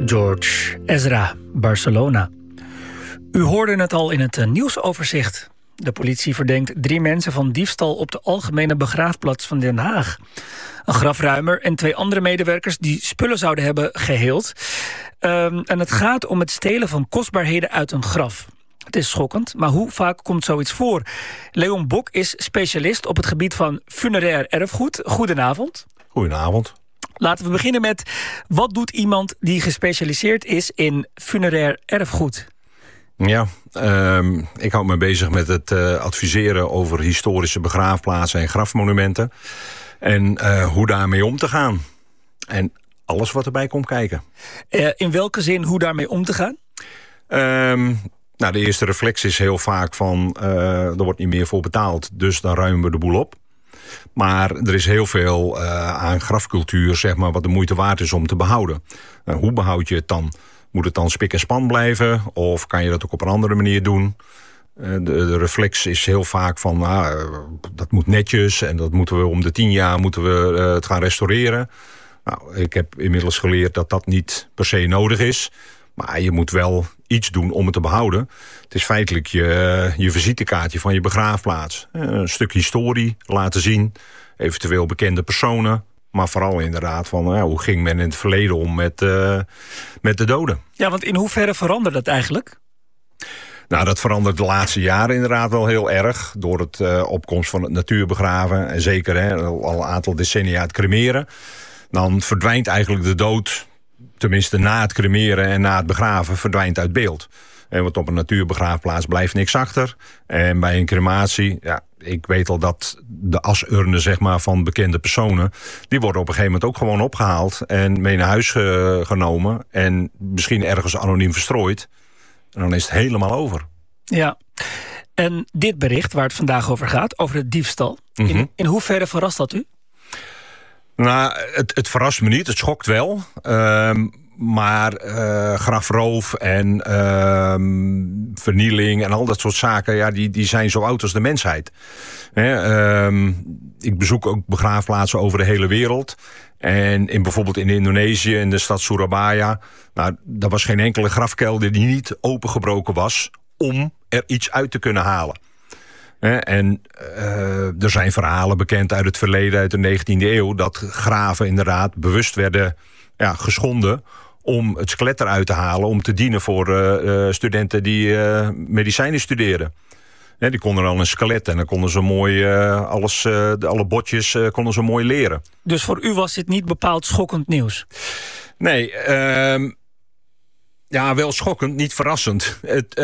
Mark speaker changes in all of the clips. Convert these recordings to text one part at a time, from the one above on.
Speaker 1: George Ezra, Barcelona. U hoorde het al in het nieuwsoverzicht. De politie verdenkt 3 mensen van diefstal op de Algemene Begraafplaats van Den Haag. Een grafruimer en 2 andere medewerkers die spullen zouden hebben geheeld. En het gaat om het stelen van kostbaarheden uit een graf. Het is schokkend, maar hoe vaak komt zoiets voor? Leon Bok is specialist op het gebied van funerair erfgoed. Goedenavond.
Speaker 2: Goedenavond.
Speaker 1: Laten we beginnen met, wat doet iemand die gespecialiseerd is in funerair erfgoed?
Speaker 2: Ja, ik hou me bezig met het adviseren over historische begraafplaatsen en grafmonumenten. En hoe daarmee om te gaan. En alles wat erbij komt kijken.
Speaker 1: In welke zin hoe daarmee om te gaan?
Speaker 2: Nou, de eerste reflex is heel vaak van, er wordt niet meer voor betaald, dus dan ruimen we de boel op. Maar er is heel veel aan grafcultuur, zeg maar, wat de moeite waard is om te behouden. Hoe behoud je het dan? Moet het dan spik en span blijven? Of kan je dat ook op een andere manier doen? De reflex is heel vaak van, dat moet netjes en dat moeten we om de 10 jaar het gaan restaureren. Nou, ik heb inmiddels geleerd dat dat niet per se nodig is. Maar je moet wel iets doen om het te behouden. Het is feitelijk je visitekaartje van je begraafplaats. Een stuk historie laten zien. Eventueel bekende personen. Maar vooral inderdaad van hoe ging men in het verleden om met de doden. Ja, want in hoeverre verandert dat eigenlijk? Nou, dat verandert de laatste jaren inderdaad wel heel erg. Door het opkomst van het natuurbegraven. En zeker al een aantal decennia het cremeren. Dan verdwijnt eigenlijk de dood, tenminste na het cremeren en na het begraven, verdwijnt uit beeld. Want op een natuurbegraafplaats blijft niks achter. En bij een crematie, ja, ik weet al dat de asurnen, zeg maar, van bekende personen, die worden op een gegeven moment ook gewoon opgehaald en mee naar huis genomen. En misschien ergens anoniem verstrooid. En dan is het helemaal over. Ja, en dit bericht waar het vandaag over gaat, over het diefstal. In hoeverre verrast dat u? Nou, het verrast me niet, het schokt wel. Maar grafroof en vernieling en al dat soort zaken, ja, die zijn zo oud als de mensheid. Ik bezoek ook begraafplaatsen over de hele wereld. En bijvoorbeeld in Indonesië, in de stad Surabaya, nou, daar was geen enkele grafkelder die niet opengebroken was om er iets uit te kunnen halen. En er zijn verhalen bekend uit het verleden, uit de 19e eeuw, dat graven inderdaad bewust werden geschonden om het skelet eruit te halen, om te dienen voor studenten die medicijnen studeren. Die konden dan een skelet en dan konden ze mooi alle botjes konden ze mooi leren. Dus voor u was dit niet bepaald schokkend nieuws? Nee, wel schokkend, niet verrassend.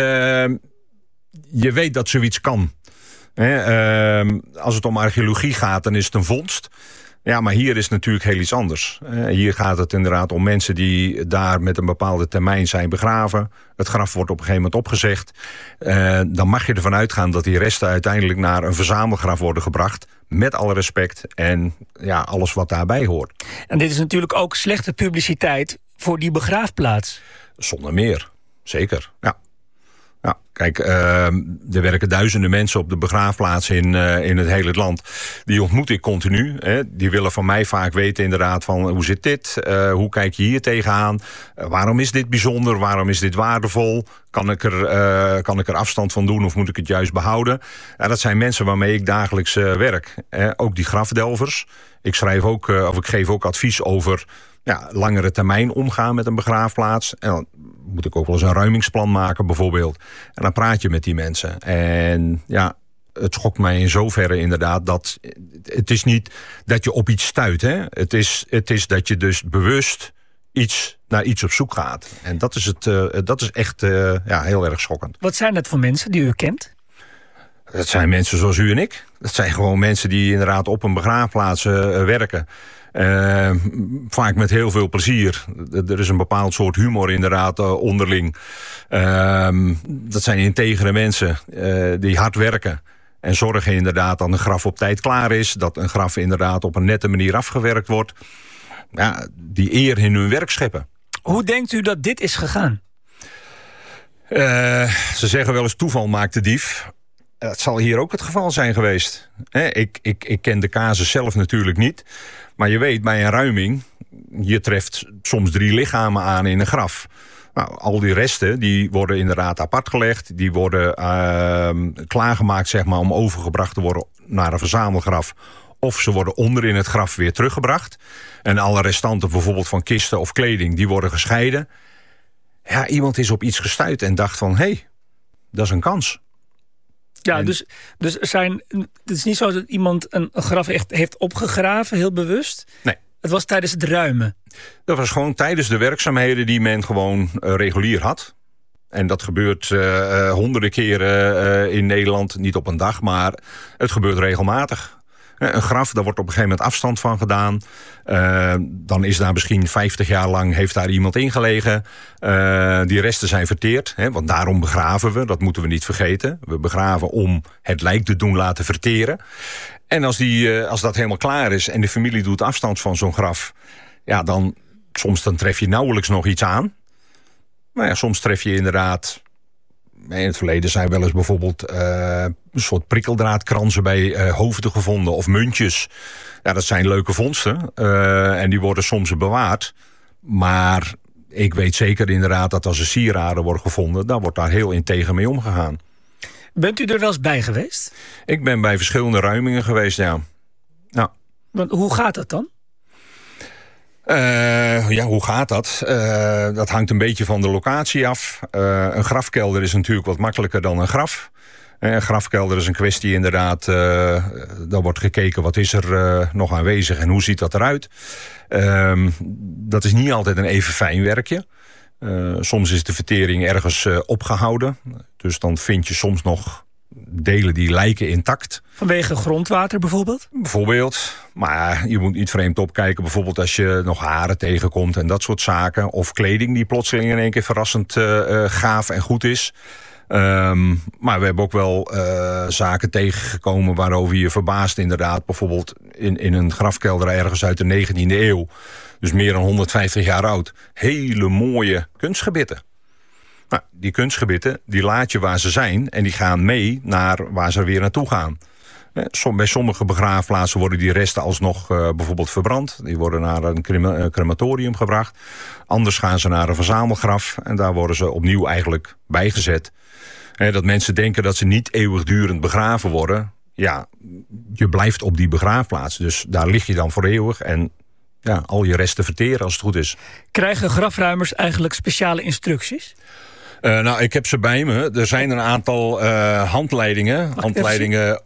Speaker 2: Je weet dat zoiets kan. Als het om archeologie gaat, dan is het een vondst. Ja, maar hier is het natuurlijk heel iets anders. Hier gaat het inderdaad om mensen die daar met een bepaalde termijn zijn begraven. Het graf wordt op een gegeven moment opgezegd. Dan mag je ervan uitgaan dat die resten uiteindelijk naar een verzamelgraf worden gebracht. Met alle respect en alles wat daarbij hoort. En dit is natuurlijk ook slechte publiciteit voor die begraafplaats. Zonder meer, zeker, ja. Ja, kijk, er werken duizenden mensen op de begraafplaats in het hele land. Die ontmoet ik continu. Die willen van mij vaak weten inderdaad van hoe zit dit? Hoe kijk je hier tegenaan? Waarom is dit bijzonder? Waarom is dit waardevol? Kan ik er afstand van doen of moet ik het juist behouden? Dat zijn mensen waarmee ik dagelijks werk. Ook die grafdelvers. Ik geef ook advies over langere termijn omgaan met een begraafplaats. En dan moet ik ook wel eens een ruimingsplan maken bijvoorbeeld. En dan praat je met die mensen. En het schokt mij in zoverre inderdaad dat het is niet dat je op iets stuit. Hè? Het is dat je dus bewust naar iets op zoek gaat. En dat is echt heel erg schokkend. Wat zijn dat voor mensen die u kent? Dat zijn mensen zoals u en ik. Dat zijn gewoon mensen die inderdaad op een begraafplaats werken. Vaak met heel veel plezier. Er is een bepaald soort humor inderdaad onderling. Dat zijn integere mensen die hard werken. En zorgen inderdaad dat een graf op tijd klaar is. Dat een graf inderdaad op een nette manier afgewerkt wordt. Ja, die eer in hun werk scheppen. Hoe denkt u dat dit is gegaan? Ze zeggen wel eens toeval maakt de dief. dat zal hier ook het geval zijn geweest. Ik ken de casus zelf natuurlijk niet. Maar je weet, bij een ruiming, je treft soms 3 lichamen aan in een graf. Nou, al die resten die worden inderdaad apart gelegd. Die worden klaargemaakt, zeg maar, om overgebracht te worden naar een verzamelgraf. Of ze worden onder in het graf weer teruggebracht. En alle restanten, bijvoorbeeld van kisten of kleding, die worden gescheiden. Ja, iemand is op iets gestuit en dacht van, hé, dat is een kans.
Speaker 1: Ja, dus het is niet zo dat iemand een graf echt heeft opgegraven, heel bewust.
Speaker 2: Nee.
Speaker 1: Het was tijdens het ruimen.
Speaker 2: Dat was gewoon tijdens de werkzaamheden die men gewoon regulier had. En dat gebeurt honderden keren in Nederland. Niet op een dag, maar het gebeurt regelmatig. Een graf, daar wordt op een gegeven moment afstand van gedaan. Dan is daar misschien 50 jaar lang heeft daar iemand ingelegen. Die resten zijn verteerd. Want daarom begraven we, dat moeten we niet vergeten. We begraven om het lijk te doen laten verteren. En als dat helemaal klaar is en de familie doet afstand van zo'n graf, ja, dan tref je nauwelijks nog iets aan. Maar ja, soms tref je inderdaad. In het verleden zijn wel eens bijvoorbeeld een soort prikkeldraadkransen bij hoofden gevonden of muntjes. Ja, dat zijn leuke vondsten en die worden soms bewaard. Maar ik weet zeker inderdaad dat als er sieraden worden gevonden, dan wordt daar heel integer mee omgegaan.
Speaker 1: Bent u er wel eens bij geweest?
Speaker 2: Ik ben bij verschillende ruimingen geweest, ja. Nou.
Speaker 1: Want hoe gaat dat dan?
Speaker 2: Hoe gaat dat? Dat hangt een beetje van de locatie af. Een grafkelder is natuurlijk wat makkelijker dan een graf. Een grafkelder is een kwestie inderdaad. Dan wordt gekeken wat is er nog aanwezig en hoe ziet dat eruit. Dat is niet altijd een even fijn werkje. Soms is de vertering ergens opgehouden. Dus dan vind je soms nog delen die lijken intact.
Speaker 1: Vanwege grondwater bijvoorbeeld?
Speaker 2: Bijvoorbeeld. Maar je moet niet vreemd opkijken. Bijvoorbeeld als je nog haren tegenkomt en dat soort zaken. Of kleding die plotseling in één keer verrassend gaaf en goed is. Maar we hebben ook wel zaken tegengekomen waarover je verbaast inderdaad. Bijvoorbeeld in een grafkelder ergens uit de 19e eeuw. Dus meer dan 150 jaar oud. Hele mooie kunstgebitten. Nou, die kunstgebitten die laat je waar ze zijn en die gaan mee naar waar ze weer naartoe gaan. Bij sommige begraafplaatsen worden die resten alsnog bijvoorbeeld verbrand. Die worden naar een crematorium gebracht. Anders gaan ze naar een verzamelgraf en daar worden ze opnieuw eigenlijk bijgezet. Dat mensen denken dat ze niet eeuwigdurend begraven worden. Ja, je blijft op die begraafplaats. Dus daar lig je dan voor eeuwig en ja, al je resten verteren als het goed is.
Speaker 1: Krijgen grafruimers eigenlijk speciale instructies?
Speaker 2: Nou, ik heb ze bij me. Er zijn een aantal handleidingen. Handleidingen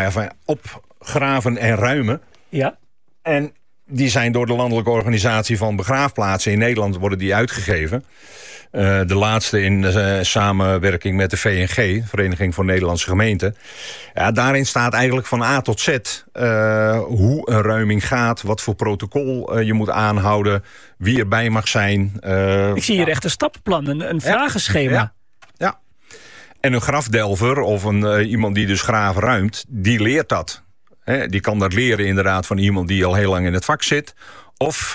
Speaker 2: opgraven en ruimen.
Speaker 1: Ja.
Speaker 2: En die zijn door de Landelijke Organisatie van Begraafplaatsen in Nederland worden die uitgegeven. De laatste in samenwerking met de VNG, Vereniging voor Nederlandse Gemeenten. Ja, daarin staat eigenlijk van A tot Z hoe een ruiming gaat, wat voor protocol je moet aanhouden, wie erbij mag zijn.
Speaker 1: Ik zie hier echt een stappenplan, een vragenschema.
Speaker 2: Ja. En een grafdelver of iemand die dus graven ruimt, die leert dat. Die kan dat leren inderdaad van iemand die al heel lang in het vak zit. Of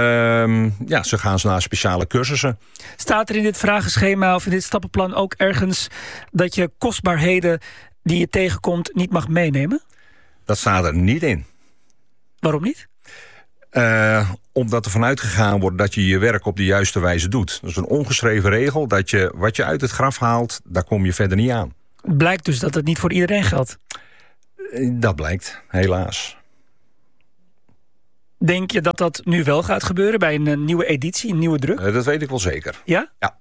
Speaker 2: ze gaan naar speciale cursussen.
Speaker 1: Staat er in dit vragenschema of in dit stappenplan ook ergens dat je kostbaarheden die je tegenkomt niet mag meenemen?
Speaker 2: Dat staat er niet in.
Speaker 1: Waarom niet?
Speaker 2: Omdat er vanuit gegaan wordt dat je je werk op de juiste wijze doet. Dat is een ongeschreven regel dat wat je uit het graf haalt, daar kom je verder niet aan.
Speaker 1: Het blijkt dus dat het niet voor iedereen geldt.
Speaker 2: Dat blijkt, helaas.
Speaker 1: Denk je dat dat nu wel gaat gebeuren bij een nieuwe editie, een nieuwe druk?
Speaker 2: Dat weet ik wel zeker.
Speaker 1: Ja?
Speaker 2: Ja.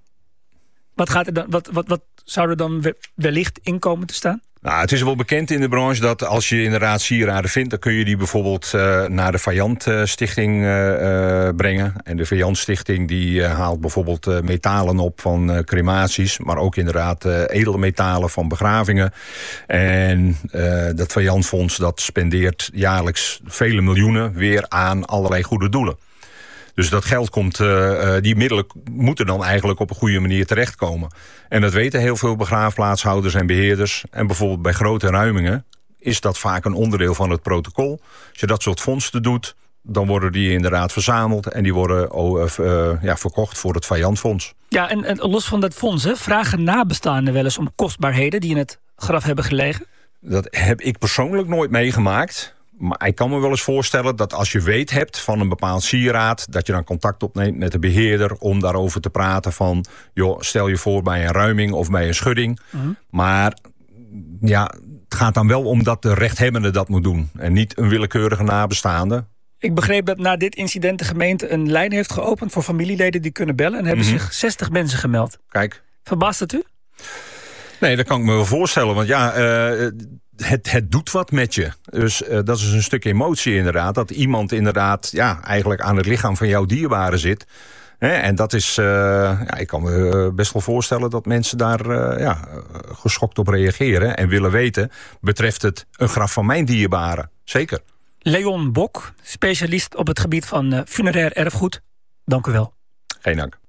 Speaker 1: Wat zou er dan wellicht in komen te staan?
Speaker 2: Nou, het is wel bekend in de branche dat als je inderdaad sieraden vindt, dan kun je die bijvoorbeeld naar de Vajant Stichting brengen. En de Vajant Stichting die haalt bijvoorbeeld metalen op van crematies, maar ook inderdaad edelmetalen van begravingen. En dat Vajant Fonds dat spendeert jaarlijks vele miljoenen weer aan allerlei goede doelen. Dus dat geld komt, die middelen moeten dan eigenlijk op een goede manier terechtkomen. En dat weten heel veel begraafplaatshouders en beheerders. En bijvoorbeeld bij grote ruimingen is dat vaak een onderdeel van het protocol. Als je dat soort vondsten doet, dan worden die inderdaad verzameld en die worden verkocht voor het Vajant Fonds.
Speaker 1: Ja, en los van dat fonds, vragen nabestaanden wel eens om kostbaarheden die in het graf hebben gelegen?
Speaker 2: Dat heb ik persoonlijk nooit meegemaakt. Maar ik kan me wel eens voorstellen dat als je weet hebt van een bepaald sieraad, dat je dan contact opneemt met de beheerder om daarover te praten van, joh, stel je voor bij een ruiming of bij een schudding. Maar ja, het gaat dan wel om dat de rechthebbende dat moet doen en niet een willekeurige nabestaande.
Speaker 1: Ik begreep dat na dit incident de gemeente een lijn heeft geopend voor familieleden die kunnen bellen en hebben zich 60 mensen gemeld.
Speaker 2: Kijk.
Speaker 1: Verbaast het u?
Speaker 2: Nee, dat kan ik me wel voorstellen. Want ja, het doet wat met je. Dus dat is een stuk emotie inderdaad. Dat iemand inderdaad eigenlijk aan het lichaam van jouw dierbare zit. En dat is, ik kan me best wel voorstellen dat mensen daar geschokt op reageren. En willen weten, betreft het een graf van mijn dierbare? Zeker.
Speaker 1: Leon Bok, specialist op het gebied van funerair erfgoed. Dank u wel.
Speaker 2: Geen dank.